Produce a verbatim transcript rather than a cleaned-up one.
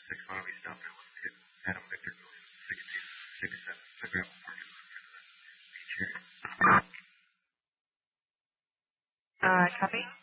six mile east outbound with hit Adam Victor Williams, sixteen sixty-seven. The gravel parking lot for the beach area. Uh, copy.